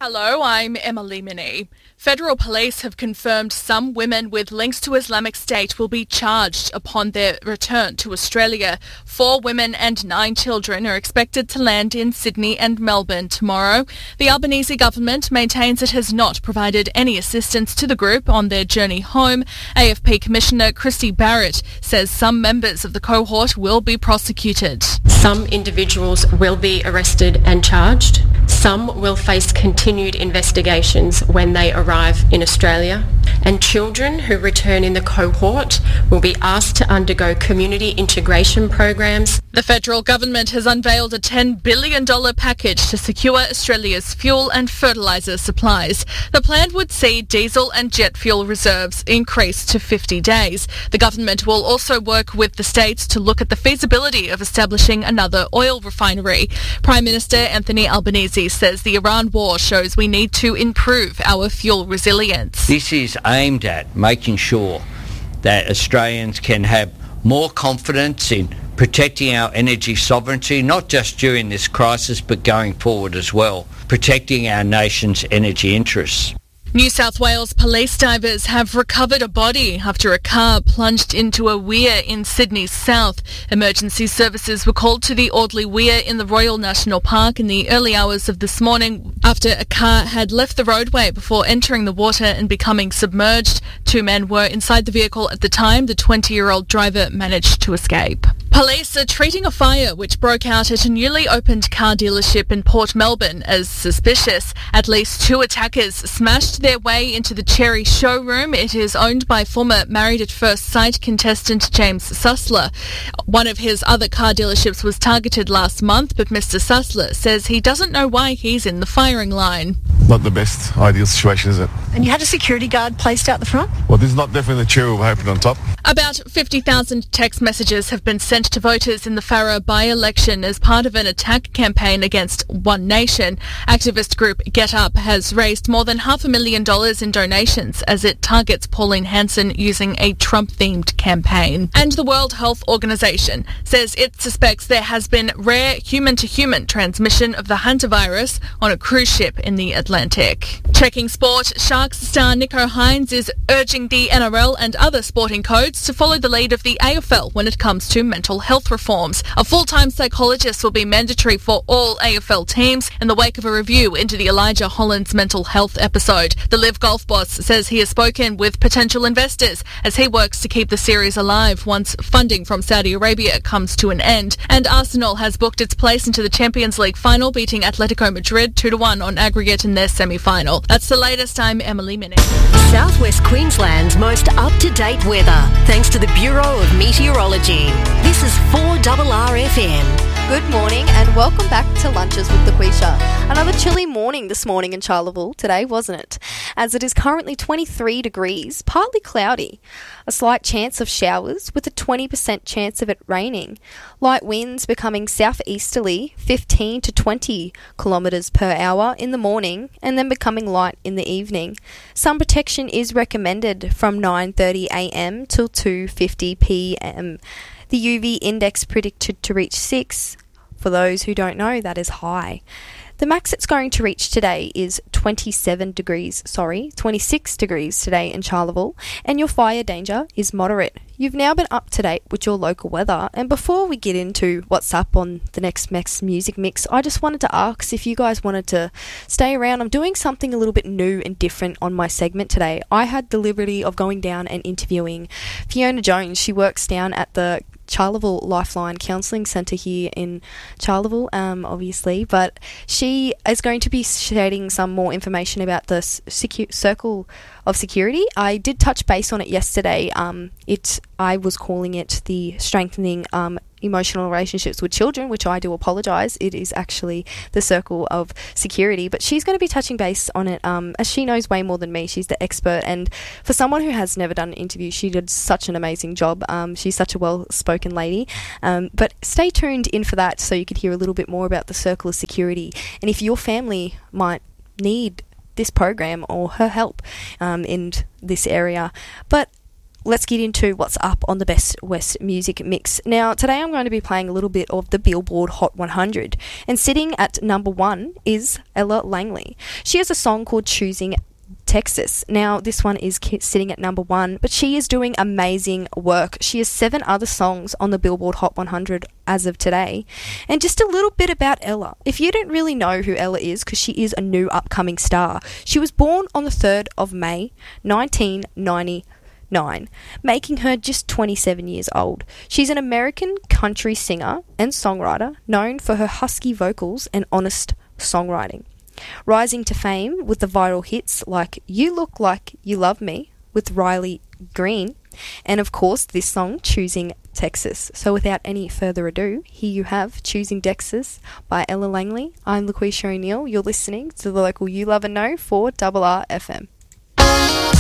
Hello, I'm Emily Minnie. Federal police have confirmed some women with links to Islamic State will be charged upon their return to Australia. 4 women and 9 children are expected to land in Sydney and Melbourne tomorrow. The Albanese government maintains it has not provided any assistance to the group on their journey home. AFP Commissioner Christy Barrett says some members of the cohort will be prosecuted. Some individuals will be arrested and charged. Some will face continued investigations when they arrive in Australia. And children who return in the cohort will be asked to undergo community integration programs. The federal government has unveiled a $10 billion package to secure Australia's fuel and fertiliser supplies. The plan would see diesel and jet fuel reserves increase to 50 days. The government will also work with the states to look at the feasibility of establishing another oil refinery. Prime Minister Anthony Albanese says the Iran war shows we need to improve our fuel resilience. This is aimed at making sure that Australians can have more confidence in protecting our energy sovereignty, not just during this crisis but going forward as well, protecting our nation's energy interests. New South Wales police divers have recovered a body after a car plunged into a weir in Sydney's south. Emergency services were called to the Audley Weir in the Royal National Park in the early hours of this morning after a car had left the roadway before entering the water and becoming submerged. 2 men were inside the vehicle at the time. The 20-year-old driver managed to escape. Police are treating a fire which broke out at a newly opened car dealership in Port Melbourne as suspicious. At least 2 attackers smashed their way into the Cherry showroom. It is owned by former Married at First Sight contestant James Sussler. One of his other car dealerships was targeted last month, but Mr. Sussler says he doesn't know why he's in the firing line. Not the best ideal situation, is it? And you had a security guard placed out the front? Well, this is not definitely the cherry we're hoping on top. About 50,000 text messages have been sent to voters in the Farrer by-election as part of an attack campaign against One Nation. Activist group Get Up has raised more than $500,000 in donations as it targets Pauline Hanson using a Trump-themed campaign. And the World Health Organization says it suspects there has been rare human-to-human transmission of the hantavirus on a cruise ship in the Atlantic. Checking sport, Sharks star Nico Hines is urging the NRL and other sporting codes to follow the lead of the AFL when it comes to mental health reforms. A full-time psychologist will be mandatory for all AFL teams in the wake of a review into the Elijah Hollands mental health episode. The Live Golf boss says he has spoken with potential investors as he works to keep the series alive once funding from Saudi Arabia comes to an end. And Arsenal has booked its place into the Champions League final, beating Atletico Madrid 2-1 on aggregate in their semi-final. That's the latest. I'm Emily Minnie. Southwest Queensland's most up-to-date weather, thanks to the Bureau of Meteorology. This is 4RRFM. Good morning and welcome back to Lunches with Laquisha. Another chilly morning this morning in Charleville today, wasn't it? As it is currently 23 degrees, partly cloudy. A slight chance of showers with a 20% chance of it raining. Light winds becoming southeasterly, 15 to 20 kilometres per hour in the morning and then becoming light in the evening. Sun protection is recommended from 9:30am till 2:50pm. The UV index predicted to reach 6. For those who don't know, that is high. The max it's going to reach today is 26 degrees today in Charleville, and your fire danger is moderate. You've now been up to date with your local weather, and before we get into what's up on the next music mix, I just wanted to ask if you guys wanted to stay around. I'm doing something a little bit new and different on my segment today. I had the liberty of going down and interviewing Fiona Jones. She works down at the Charleville Lifeline Counselling Centre here in Charleville, obviously, but she is going to be sharing some more information about the circle of security. I did touch base on it yesterday. I was calling it the strengthening emotional relationships with children, which I do apologise. It is actually the circle of security, but she's going to be touching base on it as she knows way more than me. She's the expert, and for someone who has never done an interview, she did such an amazing job. She's such a well-spoken lady, but stay tuned in for that so you could hear a little bit more about the circle of security, and if your family might need this program or her help in this area. But let's get into what's up on the Best West Music Mix. Now, today I'm going to be playing a little bit of the Billboard Hot 100, and sitting at number 1 is Ella Langley. She has a song called Choosing Texas. Now, this one is sitting at number 1, but she is doing amazing work. She has 7 other songs on the Billboard Hot 100 as of today. And just a little bit about Ella. If you don't really know who Ella is, because she is a new upcoming star, she was born on the 3rd of May, 1999, making her just 27 years old. She's an American country singer and songwriter known for her husky vocals and honest songwriting, rising to fame with the viral hits like You Look Like You Love Me with Riley Green, and of course this song Choosing Texas. So without any further ado, here you have Choosing Texas by Ella Langley. I'm LaQuisha O'Neill. You're listening to the local You Love and Know for RR FM.